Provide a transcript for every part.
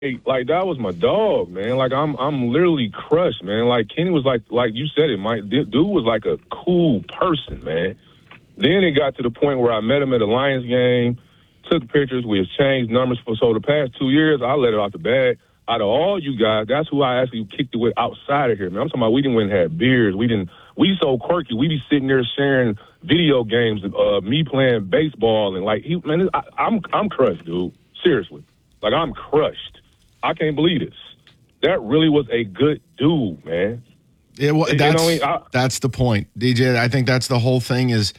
like that was my dog, man. Like I'm literally crushed, man. Like Kenny was like you said it, Mike. Dude was like a cool person, man. Then it got to the point where I met him at a Lions game, took pictures, we exchanged numbers so the past 2 years I let it off the bag. Out of all you guys, that's who I actually kicked it with outside of here, man. I'm talking about we didn't went and had beers. We so quirky. We be sitting there sharing video games, me playing baseball and like I'm crushed, dude. Seriously. Like I'm crushed. I can't believe this. That really was a good dude, man. Yeah, well, that's the point, DJ. I think that's the whole thing is,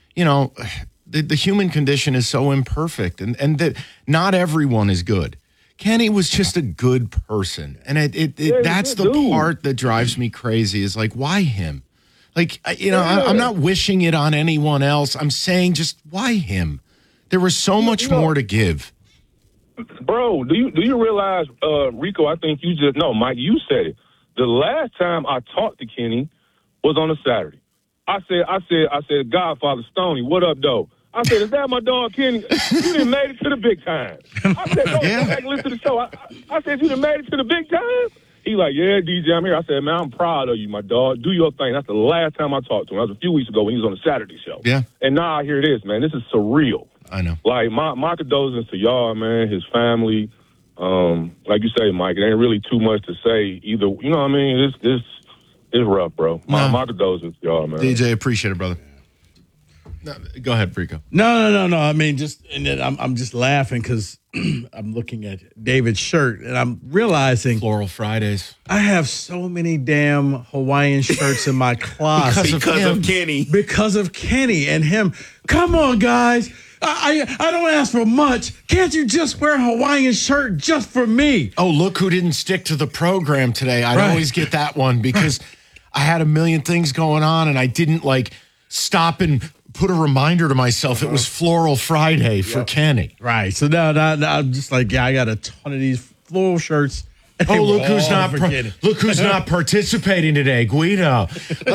the human condition is so imperfect and that not everyone is good. Kenny was just a good person. And that's the part that drives me crazy is like, why him? Like, I'm not wishing it on anyone else. I'm saying just why him? There was so much more to give. Bro, do you realize, Rico, I think Mike, you said it. The last time I talked to Kenny was on a Saturday. I said, Godfather Stoney, what up, though? I said, is that my dog, Kenny? You done made it to the big time. I said, go back and listen to the show. I said, you done made it to the big time? He like, yeah, DJ, I'm here. I said, man, I'm proud of you, my dog. Do your thing. That's the last time I talked to him. That was a few weeks ago when he was on the Saturday show. Yeah. And now I hear this, man. This is surreal. I know. Like, my condolences to y'all, man, his family. Like you say, Mike, it ain't really too much to say either. You know what I mean? It's rough, bro. My condolences to y'all, man. DJ, appreciate it, brother. No, go ahead, Rico. No. I mean, I'm just laughing because I'm looking at David's shirt and I'm realizing Floral Fridays. I have so many damn Hawaiian shirts in my closet because of Kenny. Because of Kenny and him. Come on, guys. I don't ask for much. Can't you just wear a Hawaiian shirt just for me? Oh, look who didn't stick to the program today. I always get that one because I had a million things going on and I didn't stop and put a reminder to myself. It was Floral Friday for Kenny. Right. So now I'm just like, I got a ton of these floral shirts. Oh, look who's not participating today, Guido.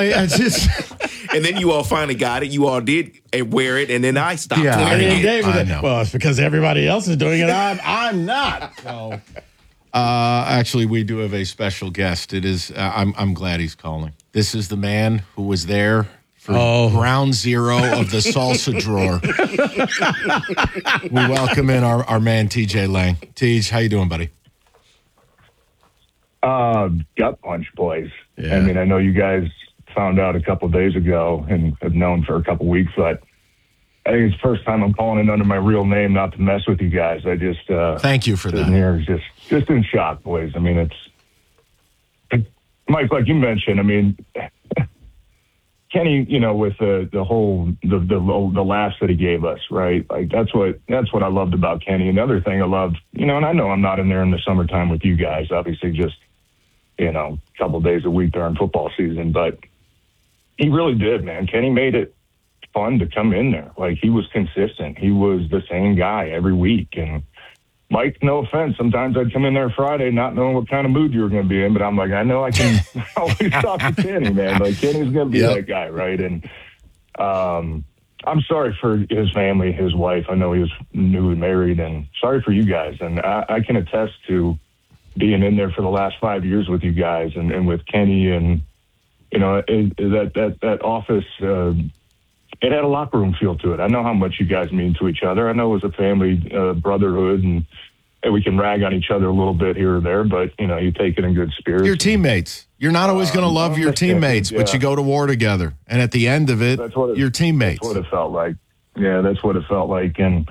And then you all finally got it. You all did wear it, and then I stopped wearing it. I know. Well, it's because everybody else is doing it. I'm not. So. Actually, we do have a special guest. It is. I'm glad he's calling. This is the man who was there for ground zero of the salsa drawer. We welcome in our man TJ Lang. TJ, how you doing, buddy? Gut punch, boys. Yeah. I mean, I know you guys found out a couple of days ago and have known for a couple of weeks, but I think it's the first time I'm calling it under my real name, not to mess with you guys. I just thank you for that. Here, just in shock, boys. I mean, it's Mike, like you mentioned. I mean, Kenny, with the whole the laughs that he gave us, right? Like that's what I loved about Kenny. Another thing I loved, and I know I'm not in there in the summertime with you guys, obviously, just a couple days a week during football season, but he really did, man. Kenny made it fun to come in there. Like he was consistent. He was the same guy every week. And Mike, no offense, sometimes I'd come in there Friday not knowing what kind of mood you were going to be in, but I'm like, I know I can always talk to Kenny, man. Like Kenny's going to be that guy, right? And I'm sorry for his family, his wife. I know he was newly married, and sorry for you guys. And I can attest to being in there for the last 5 years with you guys and with Kenny, and that office. It had a locker room feel to it. I know how much you guys mean to each other. I know it was a family brotherhood, and we can rag on each other a little bit here or there, but, you take it in good spirits. Your teammates. You're not always going to love your teammates, but you go to war together. And at the end of it, your teammates. That's what it felt like. Yeah, that's what it felt like. And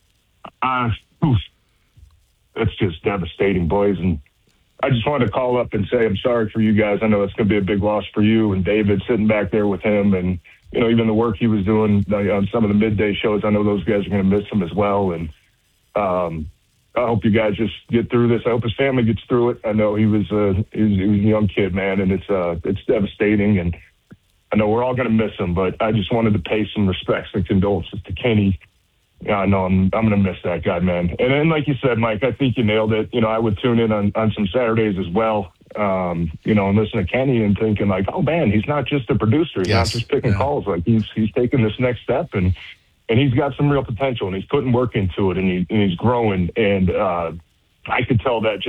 it's just devastating, boys. And I just wanted to call up and say I'm sorry for you guys. I know it's going to be a big loss for you and David sitting back there with him, and even the work he was doing on some of the midday shows. I know those guys are going to miss him as well. And I hope you guys just get through this. I hope his family gets through it. I know he was a young kid, man, and it's devastating. And I know we're all going to miss him, but I just wanted to pay some respects and condolences to Kenny. Yeah, I know I'm going to miss that guy, man. And then, like you said, Mike, I think you nailed it. I would tune in on some Saturdays as well, and listen to Kenny and thinking like, oh man, he's not just a producer. He's not just picking calls. Like he's taking this next step, and he's got some real potential, and he's putting work into it, and he's growing. And I could tell that